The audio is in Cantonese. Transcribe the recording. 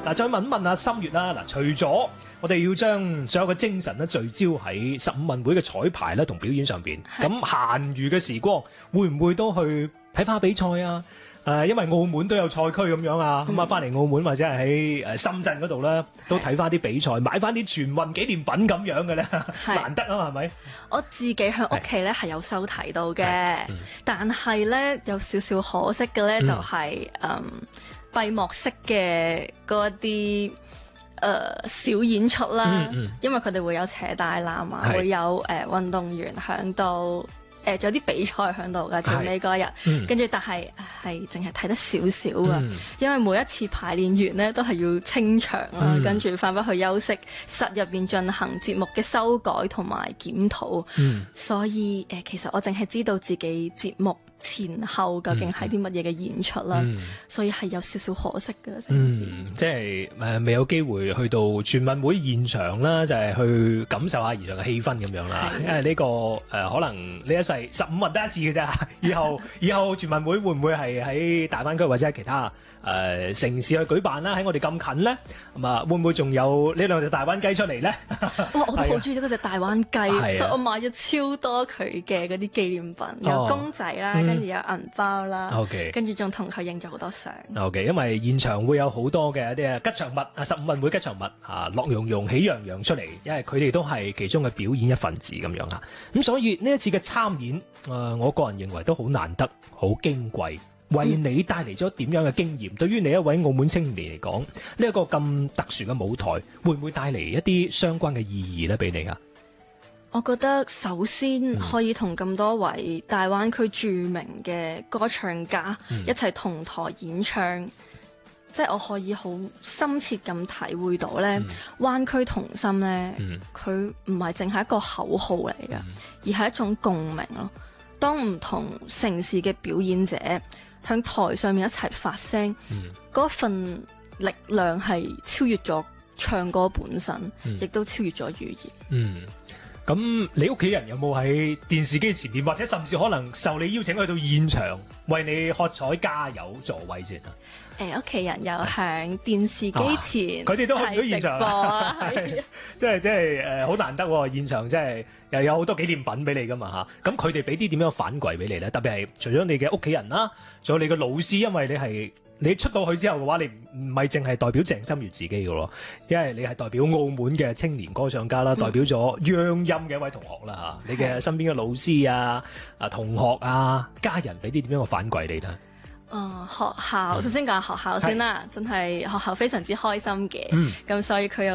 嗱，再問一問阿心月啦。嗱，除咗我哋要將所有嘅精神咧聚焦喺15運會嘅彩排咧同表演上邊，咁閒餘嘅時光會唔會都去睇翻比賽啊？因為澳門都有賽區咁樣啊，咁啊翻嚟澳門或者係喺深圳嗰度咧，都睇翻啲比賽，買翻啲全運紀念品咁樣嘅咧，難得啊嘛，係咪？ 我自己喺屋企咧係有收睇到嘅，但係咧有少少可惜嘅咧就係閉幕式嘅嗰一啲小演出啦，因為佢哋會有扯大纜啊，會有運動員響度。仲有啲比賽喺度㗎，最尾嗰日，跟住但係淨係睇得少少啊，因為每一次排練完咧都係要清場啦，跟住返返去休息室入邊進行節目嘅修改同埋檢討，所以其實我淨係知道自己節目前後究竟係啲乜嘢嘅演出啦，所以係有少少可惜嘅成件事。 即係未有機會去到全運會現場啦，就係去感受下現場嘅氣氛咁樣啦。因為呢個可能呢一世15運得一次嘅啫，以後全運會會唔會係喺大灣區或者係其他城市去舉辦啦？喺我哋咁近咧，咁啊會唔會仲有呢兩隻大灣雞出嚟咧？ 哇！我都好中意嗰隻大灣雞，所以我買咗超多佢嘅嗰啲紀念品，有公仔啦。跟住有銀包啦，跟住仲同佢影咗好多相。 因為現場會有好多嘅一啲吉祥物15運會吉祥物樂融融、喜洋洋出嚟，因為佢哋都係其中嘅表演一份子咁樣啊。咁所以呢一次嘅參演，我個人認為都好難得、好矜貴，為你帶嚟咗點樣嘅經驗？對於你一位澳門青年嚟講，呢一個咁特殊嘅舞台，會唔會帶嚟一啲相關嘅意義咧？俾你啊？ 我覺得首先可以同咁多位大灣區著名嘅歌唱家一齊同台演唱，即係我可以好深切咁體會到咧，灣區同心咧，佢唔係淨係一個口號嚟㗎，而係一種共鳴咯。當唔同城市嘅表演者向台上面一齊發聲，嗰份力量係超越咗唱歌本身，亦都超越咗語言。 咁你屋企人有冇喺電視機前面，或者甚至可能受你邀請去到現場為你喝彩加油助威先啊？ 屋企人又喺電視機前， 佢哋都去唔到現場啊！即係好難得喎！現場即係又有好多紀念品俾你噶嘛嚇。咁佢哋俾啲點樣反饋俾你咧？特別係除咗你嘅屋企人啦，仲有你嘅老師，因為你出到去之後嘅話，你唔係淨係代表鄭心月自己嘅咯，因為你係代表澳門嘅青年歌唱家啦，代表咗央音嘅一位同學啦嚇。你嘅身邊嘅老師啊、同學啊、家人俾啲點樣嘅反饋你咧？ 學校首先講學校先啦，真係學校非常之開心嘅，咁所以佢有